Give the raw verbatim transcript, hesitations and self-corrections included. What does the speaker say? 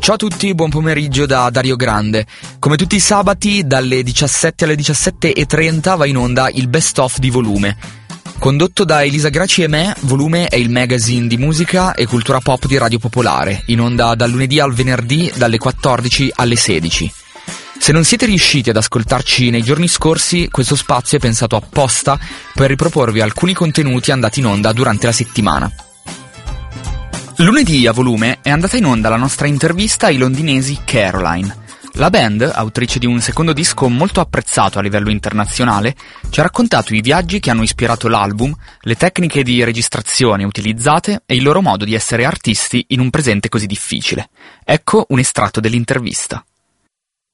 Ciao a tutti, buon pomeriggio da Dario Grande. Come tutti i sabati, dalle diciassette alle diciassette e trenta va in onda il Best Of di Volume. Condotto da Elisa Graci e me, Volume è il magazine di musica e cultura pop di Radio Popolare, in onda dal lunedì al venerdì dalle quattordici alle sedici. Se non siete riusciti ad ascoltarci nei giorni scorsi, questo spazio è pensato apposta per riproporvi alcuni contenuti andati in onda durante la settimana. Lunedì a Volume è andata in onda la nostra intervista ai londinesi Caroline. La band, autrice di un secondo disco molto apprezzato a livello internazionale, ci ha raccontato i viaggi che hanno ispirato l'album, le tecniche di registrazione utilizzate e il loro modo di essere artisti in un presente così difficile. Ecco un estratto dell'intervista.